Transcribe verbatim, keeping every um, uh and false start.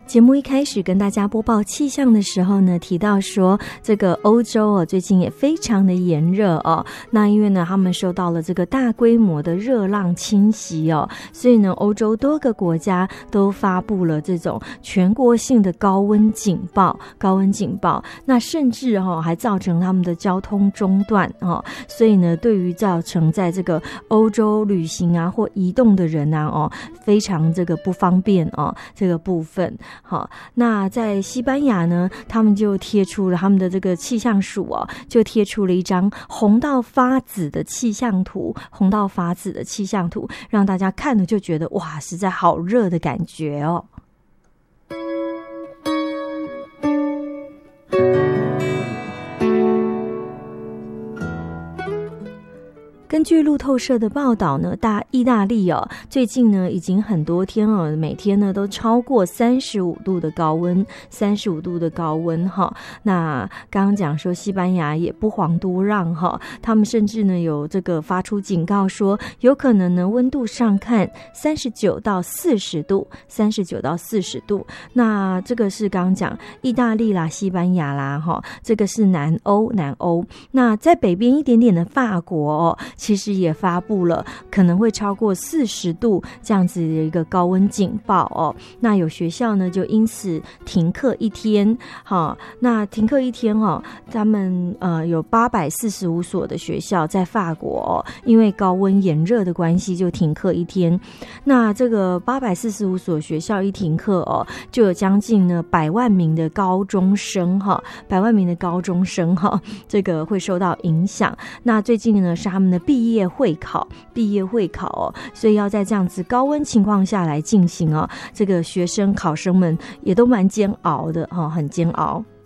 节目一开始跟大家播报气象的时候呢，提到说这个欧洲哦，最近也非常的炎热哦。那因为呢，他们受到了这个大规模的热浪侵袭哦，所以呢，欧洲多个国家都发布了这种全国性的高温警报，高温警报。那甚至哦，还造成他们的交通中断哦。所以呢，对于造成在这个欧洲旅行啊或移动的人啊哦，非常这个不方便哦，这个部分。好，那在西班牙呢，他们就贴出了他们的这个气象署哦，就贴出了一张红到发紫的气象图，红到发紫的气象图，让大家看了就觉得哇，实在好热的感觉哦。根据路透社的报道呢，大意大利哦，最近呢已经很多天了，每天呢都超过三十五度的高温，三十五度的高温哈。那刚刚讲说西班牙也不遑多让哈，他们甚至呢有这个发出警告说，有可能呢温度上看三十九到四十度，三十九到四十度。那这个是刚刚讲意大利啦、西班牙啦哈，这个是南欧，南欧。那在北边一点点的法国哦，其实也发布了可能会超过四十度这样子的一个高温警报哦。那有学校呢就因此停课一天，好，那停课一天哦，他们呃有八百四十五所的学校在法国哦，因为高温炎热的关系就停课一天。那这个八百四十五所学校一停课哦，就有将近呢百万名的高中生哈，百万名的高中生哈，这个会受到影响。那最近呢是他们的毕业会考，毕业会考哦，所以要在这样子高温情况下来进行哦，这个学生考生们也都蛮煎熬的哈，很煎熬。